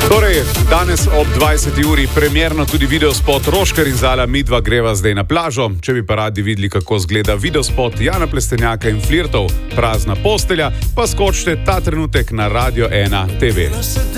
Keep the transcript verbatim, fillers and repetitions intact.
Torej, danes ob dvajseti uri premierno tudi videospot Roškar in Zala Midva greva zdaj na plažo. Če bi pa radi videli, kako zgleda videospot Jana Plestenjaka in Flirtov Prazna postelja, pa skočite ta trenutek na Radio ena te ve.